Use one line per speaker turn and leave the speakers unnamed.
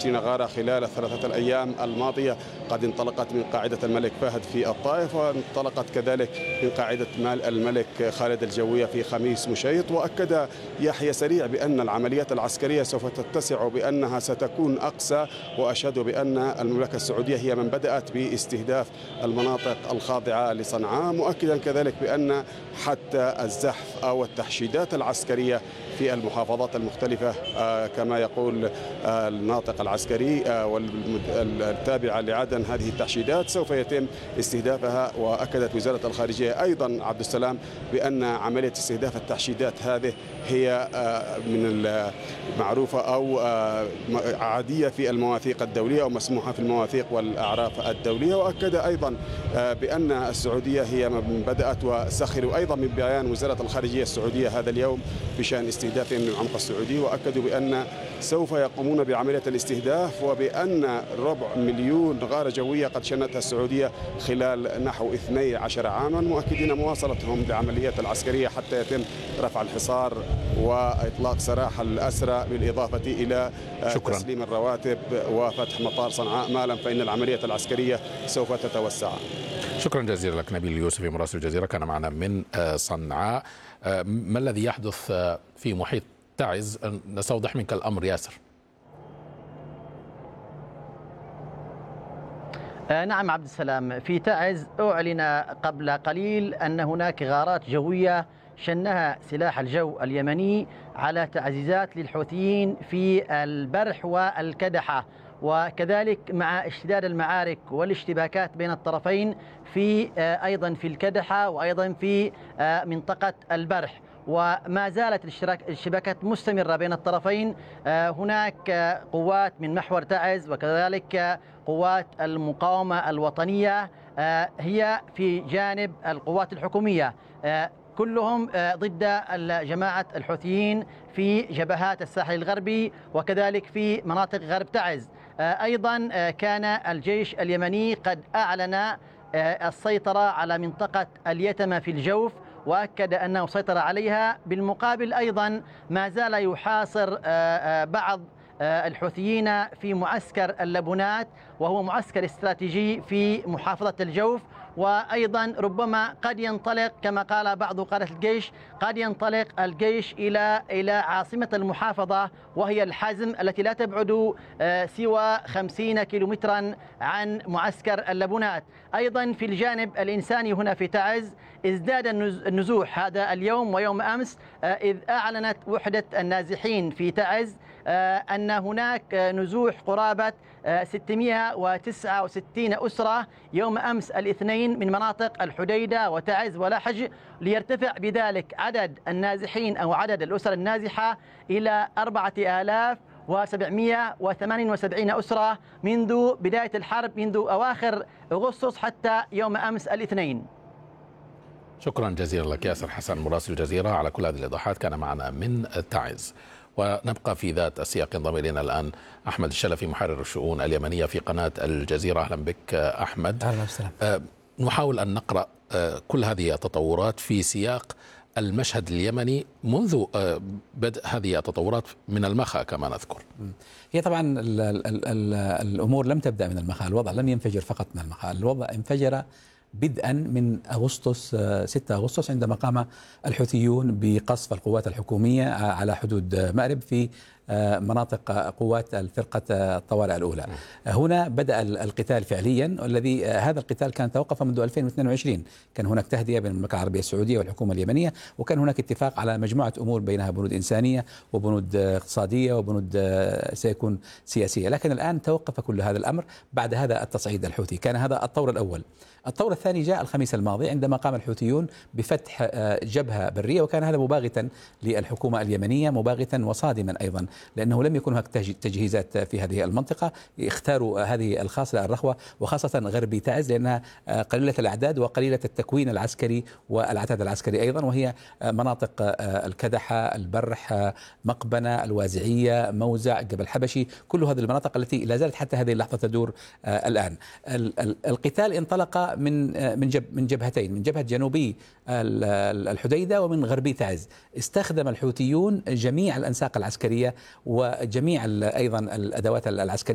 20 غارة خلال الثلاثة الأيام الماضية. قد انطلقت من قاعدة الملك فهد في الطائف، وانطلقت كذلك من قاعدة الملك خالد الجوية في خميس مشيط. وأكد يحيى سريع بأن العمليات العسكرية سوف تتسع وبأنها ستكون أقسى، وأشاد بأن المملكة السعودية هي من بدأت باستهداف المناطق الخاضعة لصنعاء، مؤكدا كذلك بأن حتى الزحف أو التحشيدات العسكرية في المحافظات المختلفة كما يقول الناطق العسكري والتابعة لعدن، هذه التحشيدات سوف يتم استهدافها. وأكدت وزارة الخارجية أيضا عبد السلام بأن عملية استهداف التحشيدات هذه هي من المعروفة أو عادية في المواثيق الدولية أو مسموحة في المواثيق والأعراف الدولية. وأكد أيضا بأن السعودية هي من بدأت، وسخروا أيضا من بيان وزارة الخارجية السعودية هذا اليوم بشأن استهدافهم للعمق السعودي، وأكدوا بأن سوف يقومون بعملية الاستهداف، وبأن 250,000 غارة جوية قد شنتها السعودية خلال نحو 12 عاما، مؤكدين مواصلتهم للعمليات العسكرية حتى يتم رفع الحصار وإطلاق سراح الأسرى، بالإضافة إلى تسليم الرواتب وفتح مطار صنعاء، ما لم فإن العملية العسكرية سوف تتوسع.
شكرا جزيلا لك نبيل اليوسفي مراسل الجزيرة، كان معنا من صنعاء. ما الذي يحدث في محيط تعز؟ نستوضح منك الأمر ياسر.
نعم عبد السلام، في تعز أعلن قبل قليل أن هناك غارات جوية شنها سلاح الجو اليمني على تعزيزات للحوثيين في البرح والكدحة، وكذلك مع اشتداد المعارك والاشتباكات بين الطرفين في أيضا في الكدحة وأيضا في منطقة البرح، وما زالت الاشتباكات مستمرة بين الطرفين. هناك قوات من محور تعز وكذلك قوات المقاومة الوطنية هي في جانب القوات الحكومية، كلهم ضد جماعة الحوثيين في جبهات الساحل الغربي وكذلك في مناطق غرب تعز. أيضا كان الجيش اليمني قد أعلن السيطرة على منطقة اليتمة في الجوف، وأكد أنه سيطر عليها. بالمقابل أيضا ما زال يحاصر بعض الحوثيين في معسكر اللبنات، وهو معسكر استراتيجي في محافظة الجوف. وأيضا ربما قد ينطلق كما قال بعض قادة الجيش، قد ينطلق الجيش إلى عاصمة المحافظة وهي الحزم التي لا تبعد سوى 50 كيلومترا عن معسكر اللبنات. أيضا في الجانب الإنساني هنا في تعز ازداد النزوح هذا اليوم ويوم أمس، إذ أعلنت وحدة النازحين في تعز أن هناك نزوح قرابة 669 أسرة يوم أمس الاثنين من مناطق الحديدة وتعز ولحج، ليرتفع بذلك عدد النازحين أو عدد الأسر النازحة إلى 4778 أسرة منذ بداية الحرب، منذ أواخر أغسطس حتى يوم أمس الاثنين.
شكرا جزيلا لك ياسر حسن مراسل الجزيرة على كل هذه الإيضاحات، كان معنا من تعز. ونبقى في ذات السياق، ينضم إلينا الآن أحمد الشلفي محرر الشؤون اليمنية في قناة الجزيرة. أهلا بك أحمد.
أهلا وسهلا.
نحاول أن نقرأ كل هذه التطورات في سياق المشهد اليمني منذ بدء هذه التطورات من المخا كما نذكر.
هي طبعا الأمور لم تبدأ من المخا، الوضع لم ينفجر فقط من المخا، الوضع انفجر بدءا من أغسطس 6 أغسطس عندما قام الحوثيون بقصف القوات الحكومية على حدود مأرب في مناطق قوات الفرقة الطوارئ الأولى. هنا بدأ القتال فعليا، والذي هذا القتال كان توقف منذ 2022. كان هناك تهدئة بين المملكة العربية السعودية والحكومة اليمنية، وكان هناك اتفاق على مجموعة أمور بينها بنود إنسانية وبنود اقتصادية وبنود سيكون سياسية. لكن الآن توقف كل هذا الأمر بعد هذا التصعيد الحوثي. كان هذا الطور الأول. الطور الثاني جاء الخميس الماضي عندما قام الحوثيون بفتح جبهة برية، وكان هذا مباغتا للحكومة اليمنية، مباغتا وصادما أيضا، لأنه لم يكن هناك تجهيزات في هذه المنطقة. اختاروا هذه الخاصة الرخوة، وخاصة غربي تعز لأنها قليلة الأعداد وقليلة التكوين العسكري والعتاد العسكري أيضا، وهي مناطق الكدحة، البرح، مقبنة، الوازعية، موزع، جبل حبشي، كل هذه المناطق التي لا زالت حتى هذه اللحظة تدور الآن. القتال انطلق من جبهتين، من جبهة جنوبي الحديدة ومن غربي تعز. استخدم الحوثيون جميع الأنساق العسكرية وجميع أيضا الأدوات العسكرية